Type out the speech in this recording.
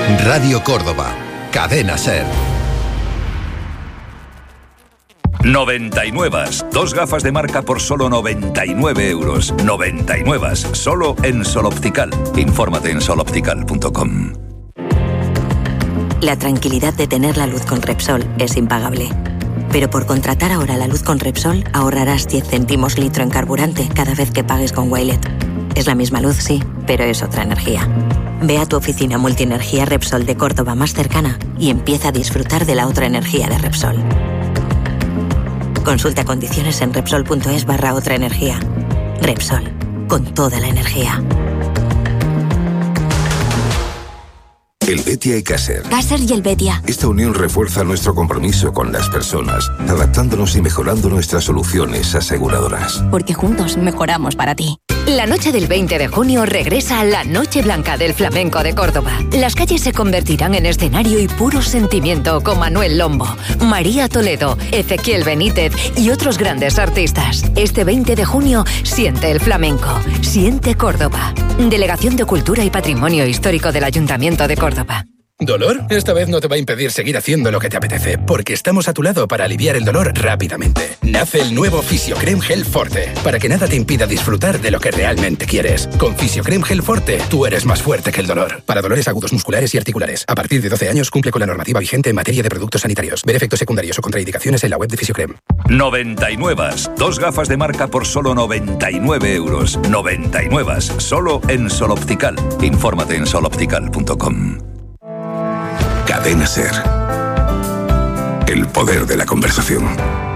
Radio Córdoba, Cadena SER. 99. 2 gafas de marca por solo 99 euros. 99. Solo en Sol Optical. Infórmate en soloptical.com. La tranquilidad de tener la luz con Repsol es impagable. Pero por contratar ahora la luz con Repsol ahorrarás 10 céntimos litro en carburante cada vez que pagues con Wilet. Es la misma luz, sí, pero es otra energía. Ve a tu oficina multienergía Repsol de Córdoba más cercana y empieza a disfrutar de la otra energía de Repsol. Consulta condiciones en Repsol.es/otra energía. Repsol, con toda la energía. Helvetia y Caser. Caser y Helvetia. Esta unión refuerza nuestro compromiso con las personas, adaptándonos y mejorando nuestras soluciones aseguradoras. Porque juntos mejoramos para ti. La noche del 20 de junio regresa la Noche Blanca del Flamenco de Córdoba. Las calles se convertirán en escenario y puro sentimiento con Manuel Lombo, María Toledo, Ezequiel Benítez y otros grandes artistas. Este 20 de junio siente el flamenco, siente Córdoba. Delegación de Cultura y Patrimonio Histórico del Ayuntamiento de Córdoba. ¿Dolor? Esta vez no te va a impedir seguir haciendo lo que te apetece, porque estamos a tu lado para aliviar el dolor rápidamente. Nace el nuevo Fisiocrem Gel Forte, para que nada te impida disfrutar de lo que realmente quieres. Con Fisiocrem Gel Forte, tú eres más fuerte que el dolor. Para dolores agudos musculares y articulares. A partir de 12 años cumple con la normativa vigente en materia de productos sanitarios. Ver efectos secundarios o contraindicaciones en la web de Fisiocrem. 99. 2 gafas de marca por solo 99 euros. 99. Solo en Sol Optical. Infórmate en soloptical.com. Cadena SER. El poder de la conversación.